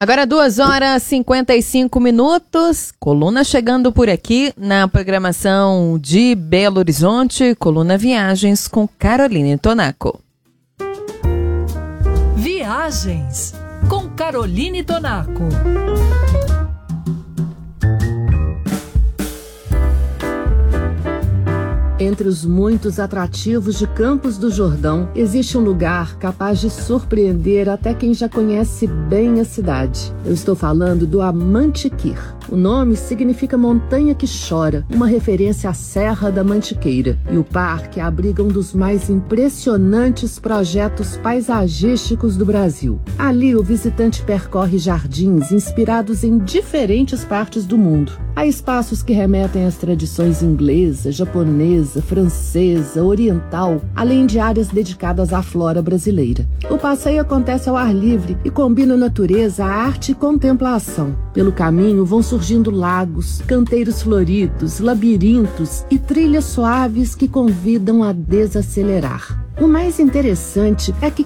Agora 2h55. Coluna chegando por aqui na programação de Belo Horizonte. Coluna Viagens com Caroline Tonaco. Viagens com Caroline Tonaco. Entre os muitos atrativos de Campos do Jordão, existe um lugar capaz de surpreender até quem já conhece bem a cidade. Eu estou falando do Amantiquir. O nome significa montanha que chora, uma referência à Serra da Mantiqueira. E o parque abriga um dos mais impressionantes projetos paisagísticos do Brasil. Ali, o visitante percorre jardins inspirados em diferentes partes do mundo. Há espaços que remetem às tradições inglesa, japonesa, francesa, oriental, além de áreas dedicadas à flora brasileira. O passeio acontece ao ar livre e combina natureza, arte e contemplação. Pelo caminho vão surgindo lagos, canteiros floridos, labirintos e trilhas suaves que convidam a desacelerar. O mais interessante é que